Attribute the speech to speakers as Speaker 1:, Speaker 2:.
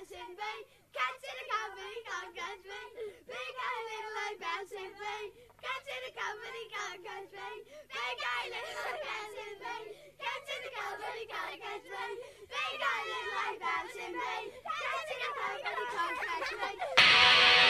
Speaker 1: bouncing feet. Cats in the company can't catch me. Big eye, little eye, bouncing feet. Cats in the company can't catch me. Big eye, little eye, bouncing feet. Cats in the company can't catch me. Big eye, little eye, bouncing feet. Cats in the company can't catch me.